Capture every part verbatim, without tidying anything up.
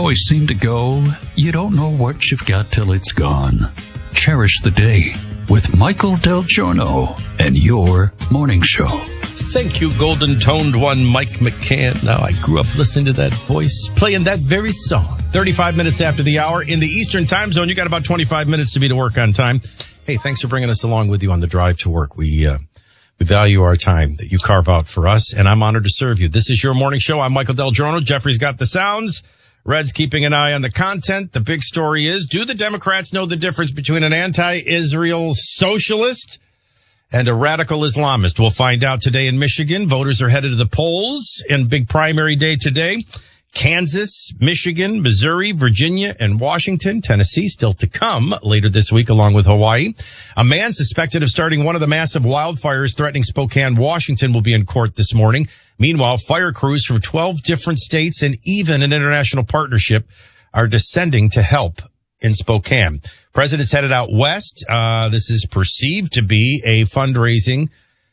always seem to go, you don't know what you've got till it's gone. Cherish the day with Michael Del Giorno and your morning show. Thank you, golden-toned one, Mike McCann. Now, I grew up listening to that voice, playing that very song. thirty-five minutes after the hour in the Eastern time zone. You got about twenty-five minutes to be to work on time. Hey, thanks for bringing us along with you on the drive to work. We, uh, we value our time that you carve out for us, and I'm honored to serve you. This is your morning show. I'm Michael Del Giorno. Jeffrey's got the sounds. Red's keeping an eye on the content. The big story is, do the Democrats know the difference between an anti-Israel socialist and a radical Islamist? We'll find out today in Michigan. Voters are headed to the polls in big primary day today. Kansas, Michigan, Missouri, Virginia, and Washington. Tennessee still to come later this week, along with Hawaii. A man suspected of starting one of the massive wildfires threatening Spokane, Washington, will be in court this morning. Meanwhile, fire crews from twelve different states and even an international partnership are descending to help in Spokane. President's headed out west. Uh, this is perceived to be a fundraising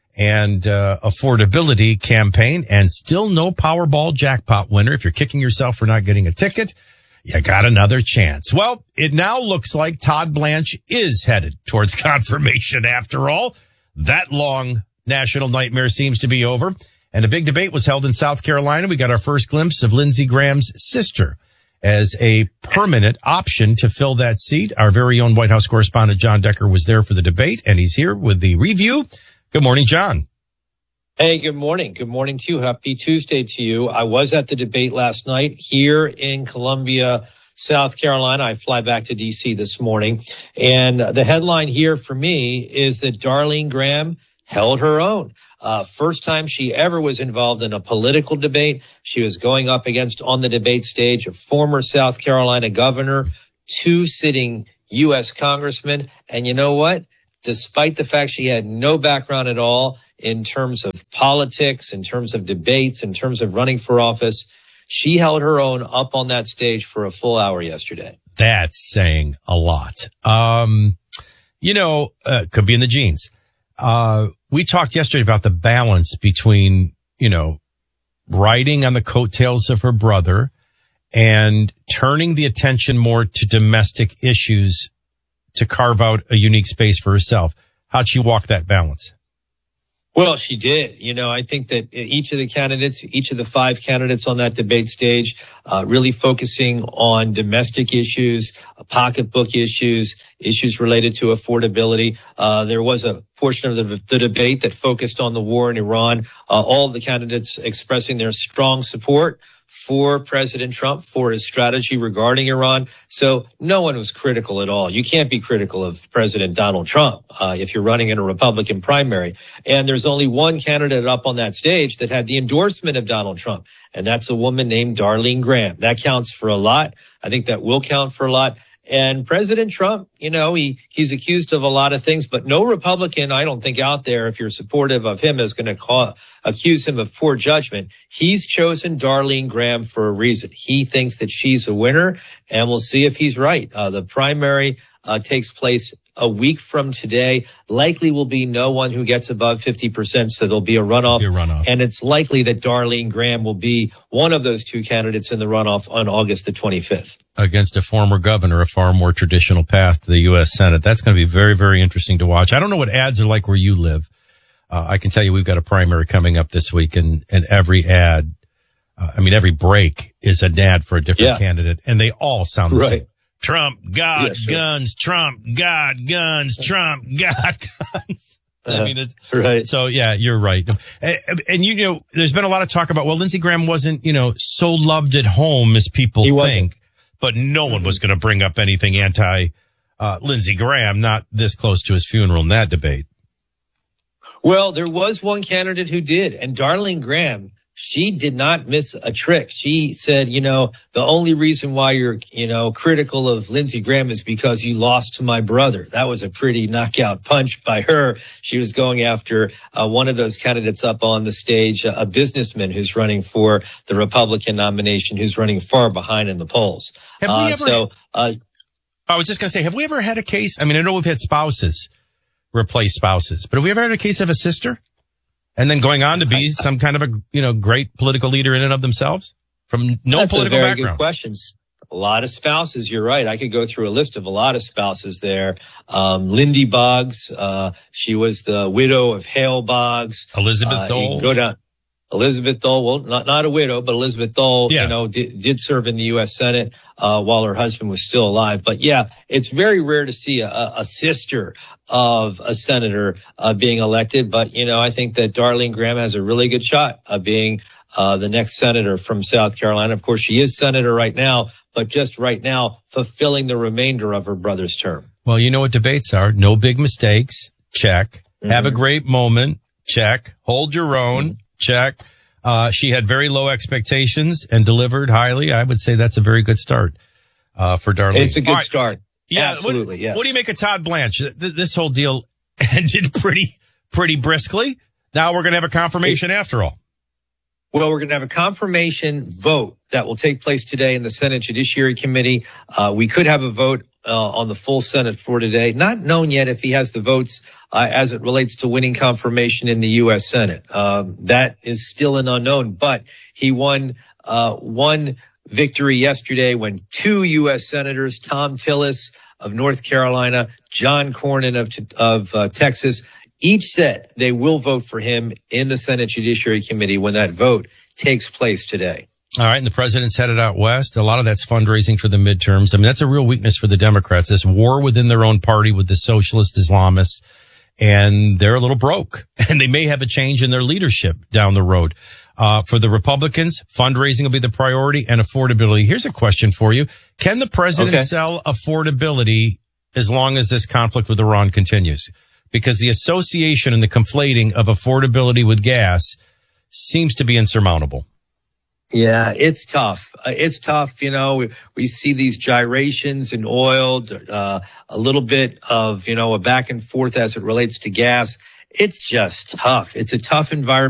and uh, affordability campaign, and still no Powerball jackpot winner. If you're kicking yourself for not getting a ticket, you got another chance. Well, it now looks like Todd Blanche is headed towards confirmation after all. That long national nightmare seems to be over, and a big debate was held in South Carolina. We got our first glimpse of Lindsey Graham's sister as a permanent option to fill that seat. Our very own White House correspondent John Decker was there for the debate, and he's here with the review. Good morning, John. Hey, good morning. Good morning to you. Happy Tuesday to you. I was at the debate last night here in Columbia, South Carolina. I fly back to D C this morning. And the headline here for me is that Darlene Graham held her own. Uh, first time she ever was involved in a political debate. She was going up against, on the debate stage, a former South Carolina governor, two sitting U S congressmen. And you know what? Despite the fact she had no background at all in terms of politics, in terms of debates, in terms of running for office, she held her own up on that stage for a full hour yesterday. That's saying a lot. Um, you know, uh, could be in the genes. Uh, we talked yesterday about the balance between, you know, riding on the coattails of her brother and turning the attention more to domestic issues to carve out a unique space for herself. How'd she walk that balance? Well, she did. You know, I think that each of the candidates, each of the five candidates on that debate stage, uh, really focusing on domestic issues, uh, pocketbook issues, issues related to affordability. Uh, there was a portion of the, the debate that focused on the war in Iran. Uh, all of the candidates expressing their strong support for President Trump, for his strategy regarding Iran. So no one was critical at all. You can't be critical of President Donald Trump uh, if you're running in a Republican primary. And there's only one candidate up on that stage that had the endorsement of Donald Trump, and that's a woman named Darlene Graham. That counts for a lot. I think that will count for a lot. And President Trump, you know, he, he's accused of a lot of things, but no Republican, I don't think out there, if you're supportive of him, is going to call, accuse him of poor judgment. He's chosen Darlene Graham for a reason. He thinks that she's a winner, and we'll see if he's right. Uh, the primary uh, takes place a week from today. Likely will be no one who gets above fifty percent, so there'll be a runoff. Be a runoff. And it's likely that Darlene Graham will be one of those two candidates in the runoff on August the twenty-fifth. Against a former governor, a far more traditional path to the U S Senate. That's going to be very, very interesting to watch. I don't know what ads are like where you live. Uh, I can tell you we've got a primary coming up this week, and, and every ad, uh, I mean, every break is an ad for a different yeah. candidate, and they all sound the right. same. Trump, God, yeah, sure. guns, Trump, God, guns, Trump, God, guns. Uh, I mean, it's, right. So yeah, you're right. And, and you know, there's been a lot of talk about, well, Lindsey Graham wasn't, you know, so loved at home as people he think, wasn't. But no one was going to bring up anything anti, uh, Lindsey Graham, not this close to his funeral in that debate. Well, there was one candidate who did, and Darlene Graham, she did not miss a trick. She said, you know, the only reason why you're, you know, critical of Lindsey Graham is because you lost to my brother. That was a pretty knockout punch by her. She was going after uh, one of those candidates up on the stage, a businessman who's running for the Republican nomination, who's running far behind in the polls. Have we uh, ever, so, uh, I was just going to say, have we ever had a case? I mean, I know we've had spouses replace spouses, but have we ever had a case of a sister and then going on to be some kind of a, you know, great political leader in and of themselves from no That's political a very background? Good question. A lot of spouses. You're right. I could go through a list of a lot of spouses there. Um, Lindy Boggs. Uh, she was the widow of Hale Boggs. Elizabeth uh, Dole. Go down. Elizabeth Dole, well, not, not a widow, but Elizabeth Dole, yeah. you know, did, did serve in the U S Senate, uh, while her husband was still alive. But yeah, it's very rare to see a, a sister of a senator, uh, being elected. But, you know, I think that Darlene Graham has a really good shot of being, uh, the next senator from South Carolina. Of course, she is senator right now, but just right now, fulfilling the remainder of her brother's term. Well, you know what debates are. No big mistakes. Check. Mm-hmm. Have a great moment. Check. Hold your own. Mm-hmm. Check. Uh, she had very low expectations and delivered highly. I would say that's a very good start, uh, for Darlene. It's a good right. start. Yeah. Absolutely. What, yes. What do you make of Todd Blanche? This whole deal ended pretty, pretty briskly. Now we're going to have a confirmation it, after all. Well, we're going to have a confirmation vote that will take place today in the Senate Judiciary Committee. Uh, we could have a vote uh, on the full Senate floor today. Not known yet if he has the votes uh, as it relates to winning confirmation in the U S Senate. Um, that is still an unknown, but he won uh, one victory yesterday when two U S senators, Tom Tillis of North Carolina, John Cornyn of, of uh, Texas, each said they will vote for him in the Senate Judiciary Committee when that vote takes place today. All right. And the president's headed out west. A lot of that's fundraising for the midterms. I mean, that's a real weakness for the Democrats, this war within their own party with the socialist Islamists. And they're a little broke, and they may have a change in their leadership down the road. Uh, for the Republicans, fundraising will be the priority and affordability. Here's a question for you. Can the president okay. sell affordability as long as this conflict with Iran continues? Because the association and the conflating of affordability with gas seems to be insurmountable. Yeah, it's tough. Uh, it's tough. You know, we, we see these gyrations in oil, uh, a little bit of, you know, a back and forth as it relates to gas. It's just tough. It's a tough environment.